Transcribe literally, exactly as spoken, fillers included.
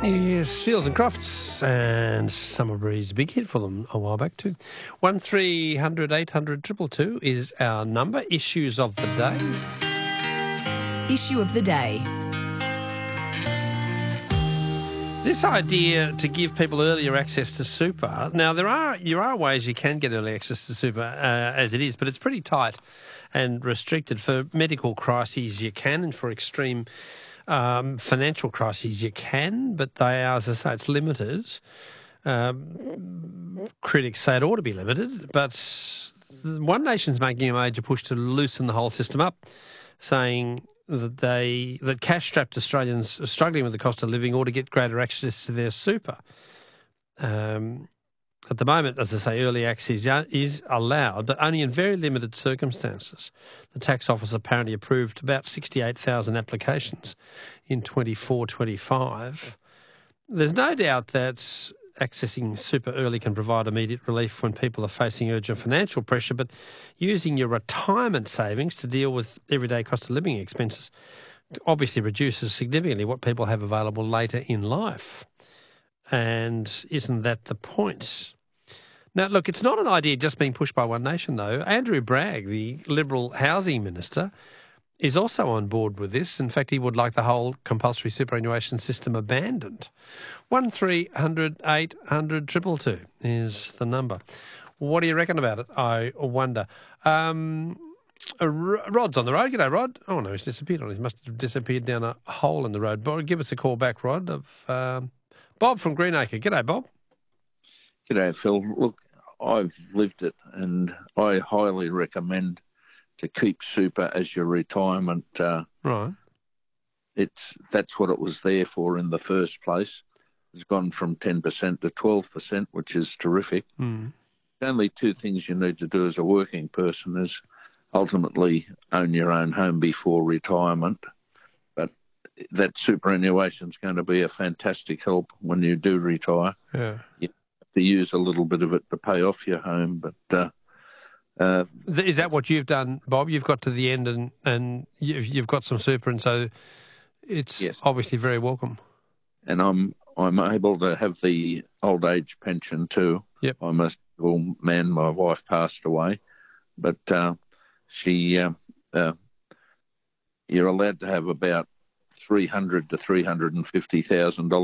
Yes, Seals and Crofts, and Summer Breeze, big hit for them a while back too. One three hundred eight hundred two two two is our number. Issues of the day. Issue of the day. This idea to give people earlier access to super. Now, there are there are ways you can get early access to super uh, as it is, but it's pretty tight and restricted. For medical crises, you can, and for extreme um, financial crises, you can, but they are, as I say, it's limited. Um, critics say it ought to be limited, but One Nation's making a major push to loosen the whole system up, saying that they that cash-strapped Australians struggling with the cost of living ought to get greater access to their super. Um, at the moment, as I say, early access is, is allowed, but only in very limited circumstances. The tax office apparently approved about sixty-eight thousand applications in twenty-four twenty-five. There's no doubt that accessing super early can provide immediate relief when people are facing urgent financial pressure, but using your retirement savings to deal with everyday cost of living expenses obviously reduces significantly what people have available later in life. And isn't that the point? Now, look, it's not an idea just being pushed by One Nation, though. Andrew Bragg, the Liberal Housing Minister, is also on board with this. In fact, he would like the whole compulsory superannuation system abandoned. One three hundred eight hundred two two two is the number. What do you reckon about it, I wonder? Um, Rod's on the road. G'day, Rod. Oh, no, he's disappeared. He must have disappeared down a hole in the road. But give us a call back, Rod, of um, Bob from Greenacre. G'day, Bob. G'day, Phil. Look, I've lived it, and I highly recommend to keep super as your retirement. Uh, right. It's that's what it was there for in the first place. It's gone from ten percent to twelve percent, which is terrific. Mm. The only two things you need to do as a working person is ultimately own your own home before retirement. But that superannuation is going to be a fantastic help when you do retire. Yeah. You have to use a little bit of it to pay off your home, but... Uh, Uh, Is that what you've done, Bob? You've got to the end and, and you've, you've got some super, and so it's yes. obviously very welcome. And I'm I'm able to have the old age pension too. Yep. I'm a single man. My wife passed away, but uh, she uh, uh, you're allowed to have about three hundred to three hundred and fifty thousand dollars